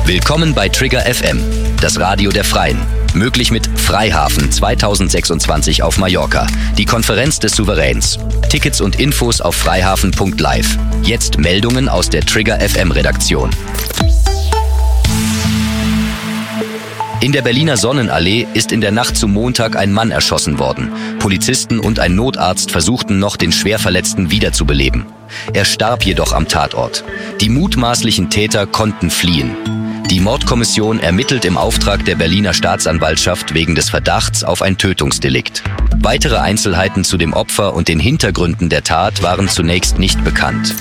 Willkommen bei Trigger FM, das Radio der Freien. Möglich mit Freihafen 2026 auf Mallorca, die Konferenz des Souveräns. Tickets und Infos auf freihafen.live. Jetzt Meldungen aus der Trigger FM Redaktion. In der Berliner Sonnenallee ist in der Nacht zum Montag ein Mann erschossen worden. Polizisten und ein Notarzt versuchten noch, den Schwerverletzten wiederzubeleben. Er starb jedoch am Tatort. Die mutmaßlichen Täter konnten fliehen. Die Mordkommission ermittelt im Auftrag der Berliner Staatsanwaltschaft wegen des Verdachts auf ein Tötungsdelikt. Weitere Einzelheiten zu dem Opfer und den Hintergründen der Tat waren zunächst nicht bekannt.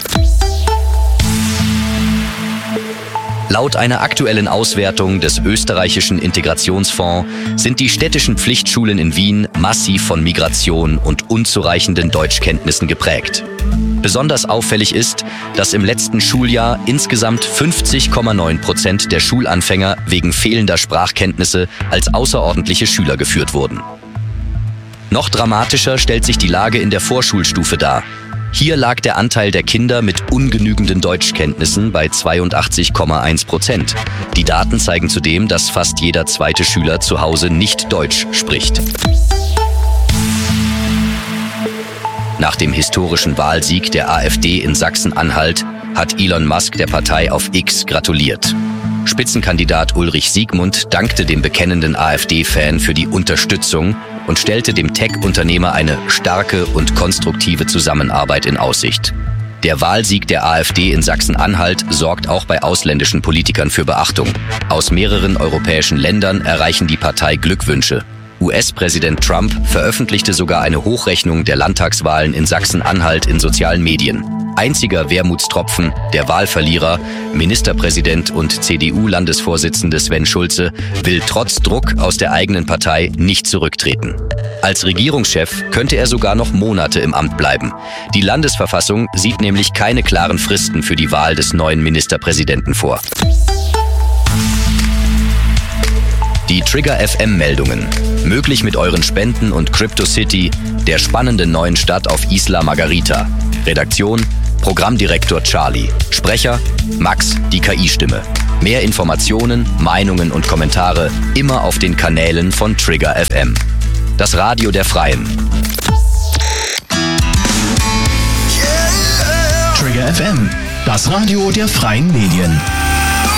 Laut einer aktuellen Auswertung des österreichischen Integrationsfonds sind die städtischen Pflichtschulen in Wien massiv von Migration und unzureichenden Deutschkenntnissen geprägt. Besonders auffällig ist, dass im letzten Schuljahr insgesamt 50,9% der Schulanfänger wegen fehlender Sprachkenntnisse als außerordentliche Schüler geführt wurden. Noch dramatischer stellt sich die Lage in der Vorschulstufe dar. Hier lag der Anteil der Kinder mit ungenügenden Deutschkenntnissen bei 82,1%. Die Daten zeigen zudem, dass fast jeder zweite Schüler zu Hause nicht Deutsch spricht. Nach dem historischen Wahlsieg der AfD in Sachsen-Anhalt hat Elon Musk der Partei auf X gratuliert. Spitzenkandidat Ulrich Siegmund dankte dem bekennenden AfD-Fan für die Unterstützung und stellte dem Tech-Unternehmer eine starke und konstruktive Zusammenarbeit in Aussicht. Der Wahlsieg der AfD in Sachsen-Anhalt sorgt auch bei ausländischen Politikern für Beachtung. Aus mehreren europäischen Ländern erreichen die Partei Glückwünsche. US-Präsident Trump veröffentlichte sogar eine Hochrechnung der Landtagswahlen in Sachsen-Anhalt in sozialen Medien. Einziger Wermutstropfen, der Wahlverlierer, Ministerpräsident und CDU-Landesvorsitzende Sven Schulze, will trotz Druck aus der eigenen Partei nicht zurücktreten. Als Regierungschef könnte er sogar noch Monate im Amt bleiben. Die Landesverfassung sieht nämlich keine klaren Fristen für die Wahl des neuen Ministerpräsidenten vor. Die Trigger FM-Meldungen. Möglich mit euren Spenden und CryptoCity, der spannenden neuen Stadt auf Isla Margarita. Redaktion: Programmdirektor Charlie. Sprecher: Max, die KI-Stimme. Mehr Informationen, Meinungen und Kommentare immer auf den Kanälen von Trigger FM. Das Radio der Freien. Trigger FM, das Radio der Freien Medien.